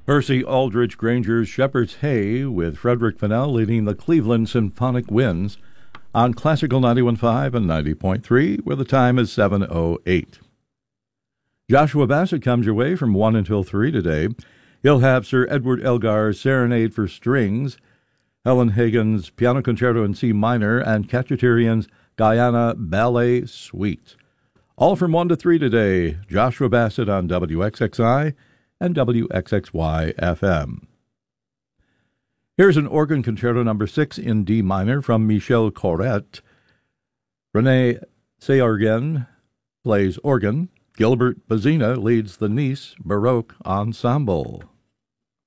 Percy Aldrich Granger's Shepherd's Hay with Frederick Fennell leading the Cleveland Symphonic Winds on Classical 91.5 and 90.3, where the time is 7:08. Joshua Bassett comes your way from 1 until 3 today. He'll have Sir Edward Elgar's Serenade for Strings, Helen Hagen's Piano Concerto in C minor, and Khachaturian's Guyana Ballet Suite. All from 1 to 3 today. Joshua Bassett on WXXI and WXXY FM. Here's an organ concerto number 6 in D minor from Michel Corrette. René Seyorgen plays organ. Gilbert Bazina leads the Nice Baroque Ensemble.